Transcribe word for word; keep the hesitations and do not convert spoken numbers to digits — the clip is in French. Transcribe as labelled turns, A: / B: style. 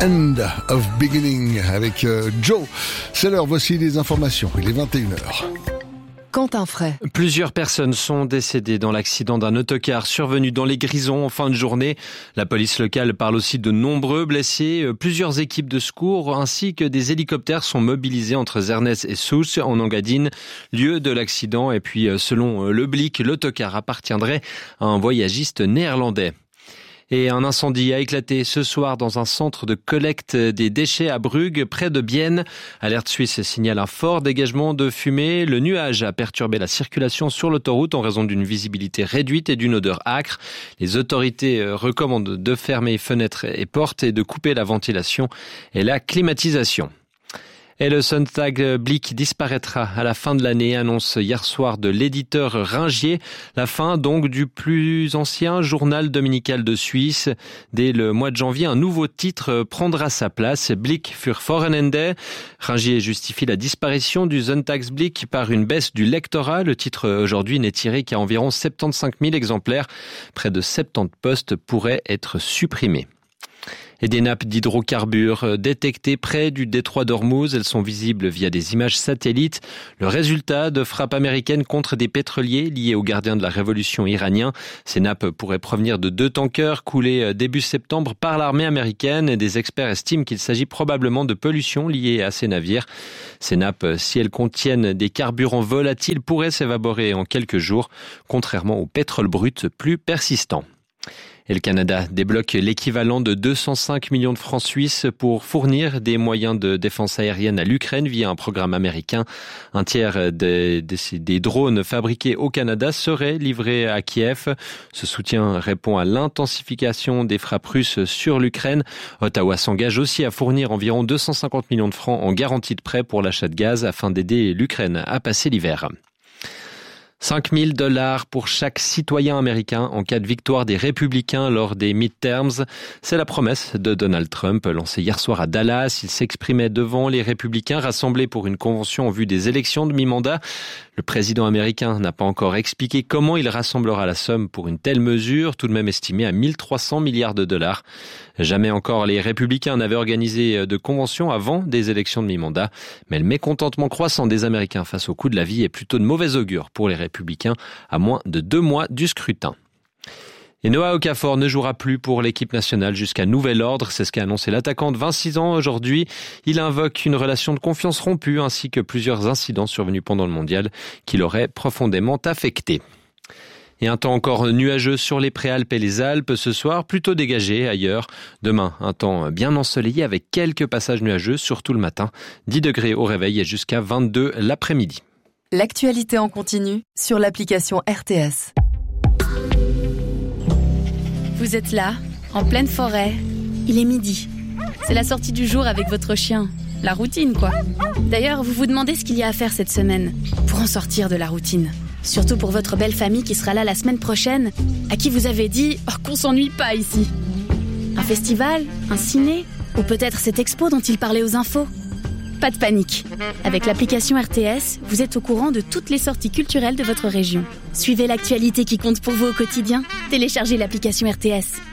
A: End of Beginning avec euh, Joe. C'est l'heure, voici les informations. Il est vingt et une heures.
B: Quentin Fray.
C: Plusieurs personnes sont décédées dans l'accident d'un autocar survenu dans les Grisons en fin de journée. La police locale parle aussi de nombreux blessés. Plusieurs équipes de secours ainsi que des hélicoptères sont mobilisés entre Zernez et Sousse en Engadine, lieu de l'accident. Et puis, selon le Blick, l'autocar appartiendrait à un voyagiste néerlandais. Et un incendie a éclaté ce soir dans un centre de collecte des déchets à Brugge, près de Bienne. Alerte Suisse signale un fort dégagement de fumée. Le nuage a perturbé la circulation sur l'autoroute en raison d'une visibilité réduite et d'une odeur âcre. Les autorités recommandent de fermer fenêtres et portes et de couper la ventilation et la climatisation. Et le Sonntag Blick disparaîtra à la fin de l'année, annonce hier soir de l'éditeur Ringier. La fin donc du plus ancien journal dominical de Suisse. Dès le mois de janvier, un nouveau titre prendra sa place, Blick für Wochenende. Ringier justifie la disparition du Sonntagsblick par une baisse du lectorat. Le titre aujourd'hui n'est tiré qu'à environ soixante-quinze mille exemplaires. Près de soixante-dix postes pourraient être supprimés. Et des nappes d'hydrocarbures détectées près du détroit d'Ormuz. Elles sont visibles via des images satellites. Le résultat de frappes américaines contre des pétroliers liés aux gardiens de la révolution iranien. Ces nappes pourraient provenir de deux tankers coulés début septembre par l'armée américaine. Des experts estiment qu'il s'agit probablement de pollution liée à ces navires. Ces nappes, si elles contiennent des carburants volatiles, pourraient s'évaporer en quelques jours, contrairement au pétrole brut plus persistant. Et le Canada débloque l'équivalent de deux cent cinq millions de francs suisses pour fournir des moyens de défense aérienne à l'Ukraine via un programme américain. Un tiers des, des, des drones fabriqués au Canada seraient livrés à Kiev. Ce soutien répond à l'intensification des frappes russes sur l'Ukraine. Ottawa s'engage aussi à fournir environ deux cent cinquante millions de francs en garantie de prêt pour l'achat de gaz afin d'aider l'Ukraine à passer l'hiver. cinq mille dollars pour chaque citoyen américain en cas de victoire des républicains lors des midterms. C'est la promesse de Donald Trump lancée hier soir à Dallas. Il s'exprimait devant les républicains rassemblés pour une convention en vue des élections de mi-mandat. Le président américain n'a pas encore expliqué comment il rassemblera la somme pour une telle mesure, tout de même estimée à mille trois cents milliards de dollars. Jamais encore les républicains n'avaient organisé de convention avant des élections de mi-mandat. Mais le mécontentement croissant des Américains face au coût de la vie est plutôt de mauvais augure pour les républicains à moins de deux mois du scrutin. Et Noah Okafor ne jouera plus pour l'équipe nationale jusqu'à nouvel ordre. C'est ce qu'a annoncé l'attaquant de vingt-six ans aujourd'hui. Il invoque une relation de confiance rompue ainsi que plusieurs incidents survenus pendant le mondial qui l'auraient profondément affecté. Et un temps encore nuageux sur les Préalpes et les Alpes ce soir, plutôt dégagé ailleurs. Demain, un temps bien ensoleillé avec quelques passages nuageux, surtout le matin. dix degrés au réveil et jusqu'à vingt-deux l'après-midi.
B: L'actualité en continu sur l'application R T S.
D: Vous êtes là, en pleine forêt. Il est midi. C'est la sortie du jour avec votre chien. La routine, quoi. D'ailleurs, vous vous demandez ce qu'il y a à faire cette semaine pour en sortir de la routine. Surtout pour votre belle famille qui sera là la semaine prochaine, à qui vous avez dit oh, qu'on s'ennuie pas ici. Un festival, un ciné, ou peut-être cette expo dont il parlait aux infos. Pas de panique. Avec l'application R T S, vous êtes au courant de toutes les sorties culturelles de votre région. Suivez l'actualité qui compte pour vous au quotidien. Téléchargez l'application R T S.